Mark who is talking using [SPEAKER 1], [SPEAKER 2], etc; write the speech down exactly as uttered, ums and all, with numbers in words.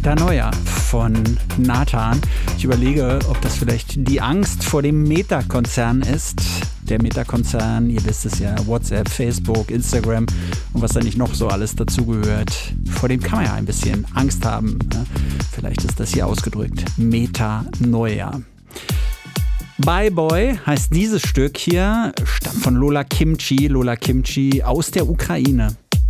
[SPEAKER 1] Metanoia von Nathan. Ich überlege, ob das vielleicht die Angst vor dem Meta-Konzern ist. Der Meta-Konzern, ihr wisst es ja, WhatsApp, Facebook, Instagram und was da nicht noch so alles dazugehört. Vor dem kann man ja ein bisschen Angst haben. Vielleicht ist das hier ausgedrückt. Metanoia. Bye Boy heißt dieses Stück hier, stammt von Lola Kimchi, Lola Kimchi aus der Ukraine.